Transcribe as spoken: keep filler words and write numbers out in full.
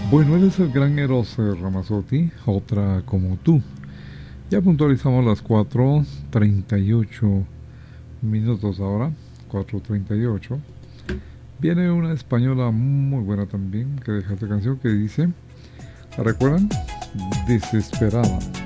Bueno, él es el gran Eros eh, Ramazzotti, otra como tú. Ya puntualizamos las cuatro treinta y ocho minutos ahora, cuatro treinta y ocho. Viene una española muy buena también, que deja esta canción que dice, ¿la recuerdan? Desesperada.